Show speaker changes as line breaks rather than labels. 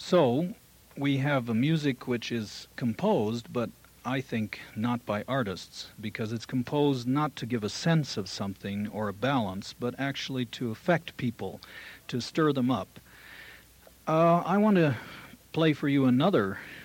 So, we have a music which is composed, but I think not by artists, because it's composed not to give a sense of something or a balance, but actually to affect people, to stir them up. I want to play for you another